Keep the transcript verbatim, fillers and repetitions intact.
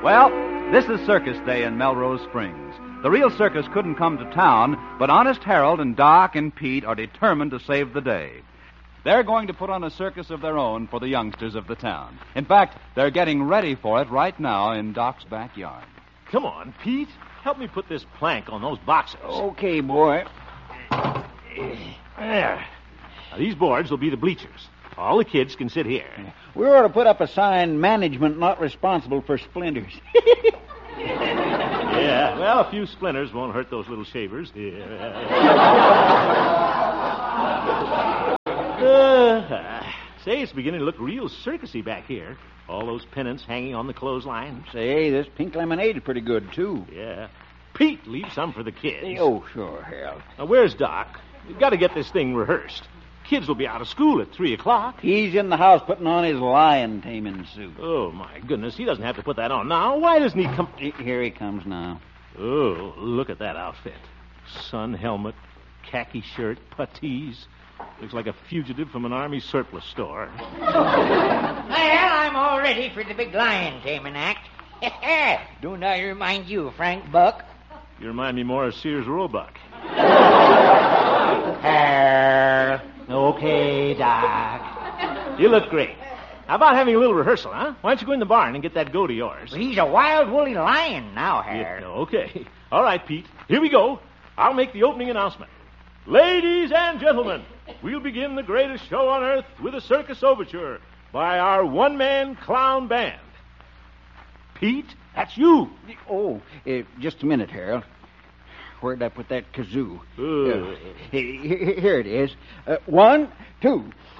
Well, this is Circus Day in Melrose Springs. The real circus couldn't come to town, but Honest Harold and Doc and Pete are determined to save the day. They're going to put on a circus of their own for the youngsters of the town. In fact, they're getting ready for it right now in Doc's backyard. Come on, Pete. Help me put this plank on those boxes. Okay, boy. There. Now, these boards will be the bleachers. All the kids can sit here. We ought to put up a sign, management not responsible for splinters. Yeah, well, a few splinters won't hurt those little shavers. Yeah. uh, say, it's beginning to look real circusy back here. All those pennants hanging on the clothesline. Say, this pink lemonade's pretty good, too. Yeah. Pete, leave some for the kids. Oh, sure, Harold. Now, where's Doc? We've got to get this thing rehearsed. Kids will be out of school at three o'clock. He's in the house putting on his lion-taming suit. Oh, my goodness. He doesn't have to put that on now. Why doesn't he come... Here he comes now. Oh, look at that outfit. Sun helmet, khaki shirt, puttees. Looks like a fugitive from an army surplus store. Well, I'm all ready for the big lion-taming act. Don't I remind you of Frank Buck? You remind me more of Sears Roebuck. Uh, okay, Doc. You look great. How about having a little rehearsal, huh? Why don't you go in the barn and get that goat of yours? Well, he's a wild, woolly lion now, Yeah, Harold. okay. All right, Pete. Here we go. I'll make the opening announcement. Ladies and gentlemen, we'll begin the greatest show on earth with a circus overture by our one-man clown band. Pete, that's you. Oh, uh, just a minute, Harold. Where'd I put that kazoo? Uh. Uh, here it is. Uh, one, two.